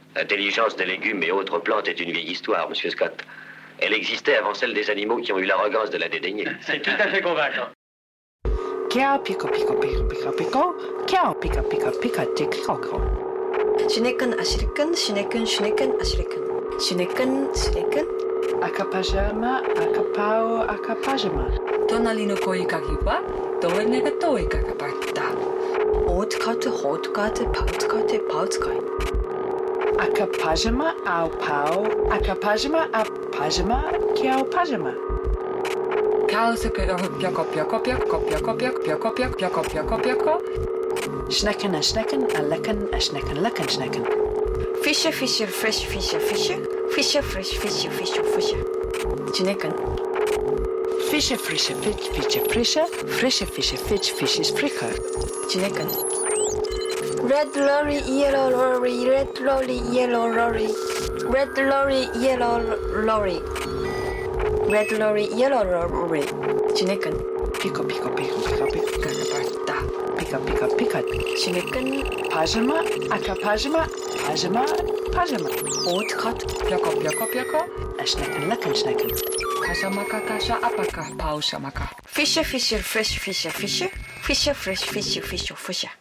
L'intelligence des légumes et autres plantes est une vieille histoire, Monsieur Scott. Elle existait avant celle des animaux qui ont eu l'arrogance de la dédaigner. C'est tout à fait convaincant. Kia pika pika pika pika pika, kia pika pika pika tikiko. Shuneken ashiriken, shuneken shuneken ashiriken. Shuneken shuneken. Akapajama, akapao, akapajama. Tonali no koikaki wa toene ga toikaka parta. Houtkate, houtkate, poutkate, poutkate. Akapajama, au pao, akapajama, apajama, kiao pajama. Kausuke pioko pioko pioko pioko pioko pioko pioko pioko pioko pioko. Schnecken, a schnecken, a lecken, a schnecken, lecken, schnecken. Fische, fische, fresh, fische, fische. Fische, fresh, fische, fische, fische. Shuneken. Fische, frische, fisch, fische, frische. Frische, fische, fisch, fisches, fricker. Shuneken. Red lorry, yellow lorry, red lorry, yellow lorry. Red lorry, yellow lorry. Red lorry, yellow lorry. Shuneken. Pico, pico, pico, pico, pico, Parta. pico, pico, pico. Shuneken. Pajama, akapajama, pajama, pajama. Houtkate. Pioko pioko pioko. A schnecken, lecken, schnecken. Kasamaka kasha apaka pausamaka. Fische, fische, fresh, fische, fische. Fische, fresh, fische, fische, fische.